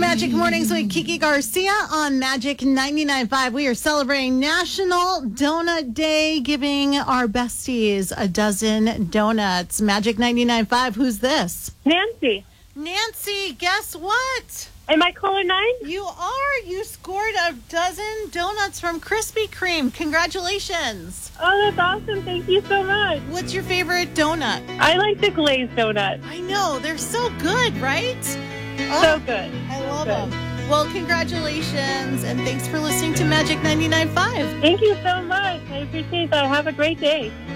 Magic Mornings with Kiki Garcia on Magic 99.5. We are celebrating National Donut Day, giving our besties a dozen donuts. Magic 99.5, who's this? Nancy. Nancy, guess what? Am I caller 9? You are. You scored a dozen donuts from Krispy Kreme. Congratulations. Oh, that's awesome. Thank you so much. What's your favorite donut? I like the glazed donut. I know. They're so good, right? So good. I love them. Well, congratulations, and thanks for listening to Magic 99.5. Thank you so much. I appreciate that. Have a great day.